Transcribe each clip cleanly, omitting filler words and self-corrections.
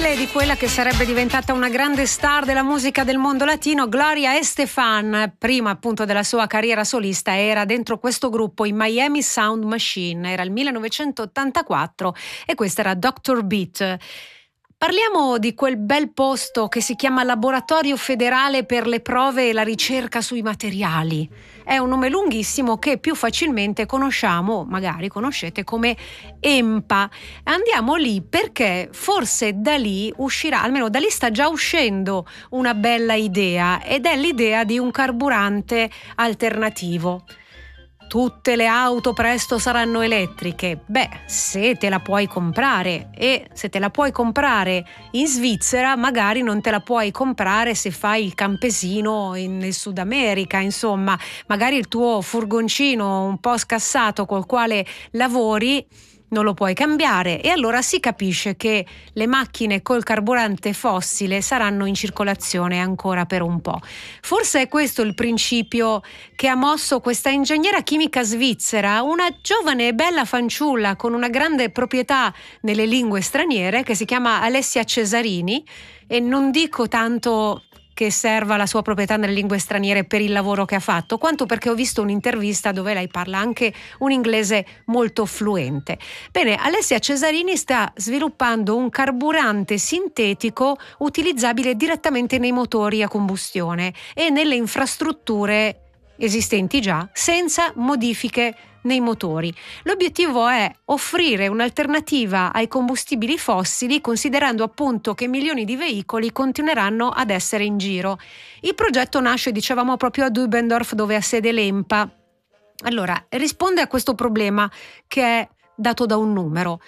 Di quella che sarebbe diventata una grande star della musica del mondo latino, Gloria Estefan, prima appunto della sua carriera solista, era dentro questo gruppo, i Miami Sound Machine, era il 1984 e questa era Dr. Beat. Parliamo di quel bel posto che si chiama Laboratorio Federale per le prove e la ricerca sui materiali. È un nome lunghissimo che più facilmente conosciamo, magari conoscete, come EMPA. Andiamo lì perché forse da lì uscirà, almeno da lì sta già uscendo una bella idea, ed è l'idea di un carburante alternativo. Tutte le auto presto saranno elettriche. Beh, se te la puoi comprare, e se te la puoi comprare in Svizzera, magari non te la puoi comprare se fai il campesino nel Sud America, insomma, magari il tuo furgoncino un po' scassato col quale lavori non lo puoi cambiare, e allora si capisce che le macchine col carburante fossile saranno in circolazione ancora per un po'. Forse è questo il principio che ha mosso questa ingegnera chimica svizzera, una giovane e bella fanciulla con una grande proprietà nelle lingue straniere, che si chiama Alessia Cesarini, e non dico tanto che serva la sua proprietà nelle lingue straniere per il lavoro che ha fatto, quanto perché ho visto un'intervista dove lei parla anche un inglese molto fluente. Bene, Alessia Cesarini sta sviluppando un carburante sintetico utilizzabile direttamente nei motori a combustione e nelle infrastrutture esistenti già, senza modifiche nei motori. L'obiettivo è offrire un'alternativa ai combustibili fossili, considerando appunto che milioni di veicoli continueranno ad essere in giro. Il progetto nasce, dicevamo, proprio a Dübendorf, dove ha sede l'EMPA. Allora, risponde a questo problema che è dato da un numero: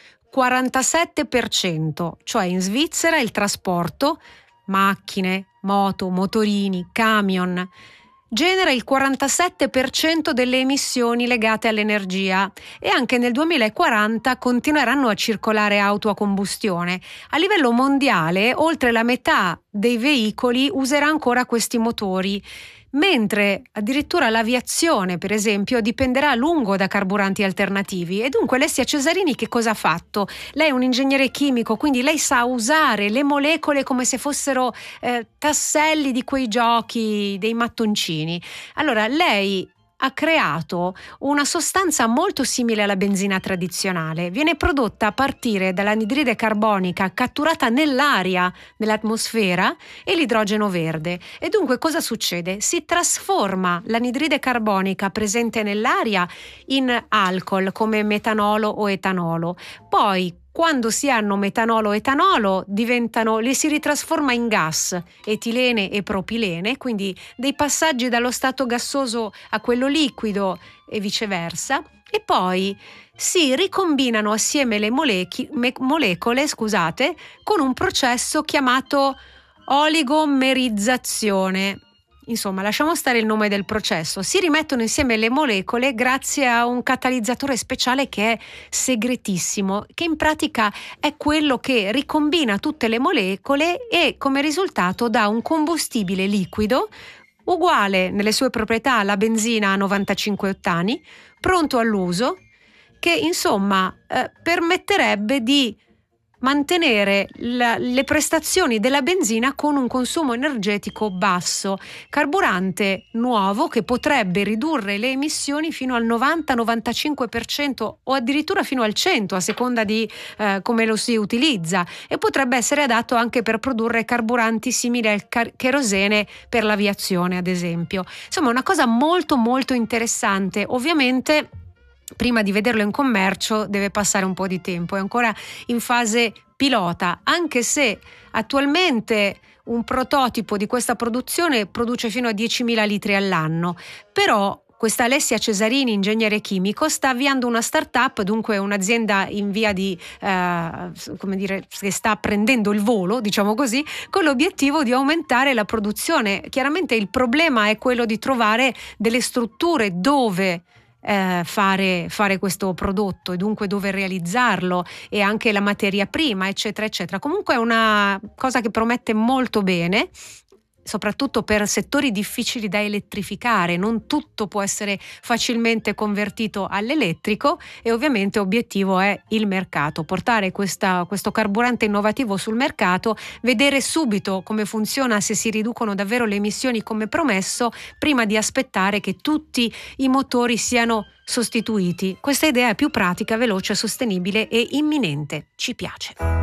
47%, cioè in Svizzera il trasporto, macchine, moto, motorini, camion, genera il 47% delle emissioni legate all'energia, e anche nel 2040 continueranno a circolare auto a combustione. A livello mondiale, oltre la metà dei veicoli userà ancora questi motori, mentre addirittura l'aviazione, per esempio, dipenderà a lungo da carburanti alternativi. E dunque Alessia Cesarini che cosa ha fatto? Lei è un ingegnere chimico, quindi lei sa usare le molecole come se fossero tasselli di quei giochi dei mattoncini. Allora lei ha creato una sostanza molto simile alla benzina tradizionale. Viene prodotta a partire dall'anidride carbonica catturata nell'aria, nell'atmosfera, e l'idrogeno verde. E dunque cosa succede? Si trasforma l'anidride carbonica presente nell'aria in alcol come metanolo o etanolo. Poi, quando si hanno metanolo e etanolo, li si ritrasforma in gas, etilene e propilene, quindi dei passaggi dallo stato gassoso a quello liquido e viceversa, e poi si ricombinano assieme le molecole, con un processo chiamato oligomerizzazione. Insomma, lasciamo stare il nome del processo. Si rimettono insieme le molecole grazie a un catalizzatore speciale che è segretissimo, che in pratica è quello che ricombina tutte le molecole e come risultato dà un combustibile liquido uguale nelle sue proprietà alla benzina a 95 ottani, pronto all'uso, che insomma permetterebbe di mantenere le prestazioni della benzina con un consumo energetico basso. Carburante nuovo che potrebbe ridurre le emissioni fino al 90-95% o addirittura fino al 100% a seconda di come lo si utilizza, e potrebbe essere adatto anche per produrre carburanti simili al cherosene per l'aviazione, ad esempio. Insomma, una cosa molto molto interessante. Ovviamente prima di vederlo in commercio deve passare un po' di tempo, è ancora in fase pilota, anche se attualmente un prototipo di questa produzione produce fino a 10.000 litri all'anno. Però questa Alessia Cesarini, ingegnere chimico, sta avviando una startup, dunque un'azienda in via di, che sta prendendo il volo, diciamo così, con l'obiettivo di aumentare la produzione. Chiaramente il problema è quello di trovare delle strutture dove fare questo prodotto, e dunque dove realizzarlo, e anche la materia prima, eccetera eccetera. Comunque è una cosa che promette molto bene. soprattutto per settori difficili da elettrificare. Non tutto può essere facilmente convertito all'elettrico e ovviamente obiettivo è il mercato, portare questo carburante innovativo sul mercato, vedere subito come funziona, se si riducono davvero le emissioni come promesso, prima di aspettare che tutti i motori siano sostituiti. Questa idea è più pratica, veloce, sostenibile e imminente. Ci piace.